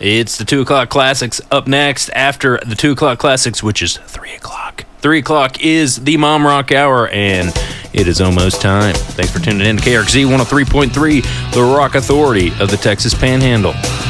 It's the 2 o'clock classics up next after the 2 o'clock classics, which is 3 o'clock. 3 o'clock is the Mom Rock Hour, and it is almost time. Thanks for tuning in to KRXZ 103.3, the Rock Authority of the Texas Panhandle.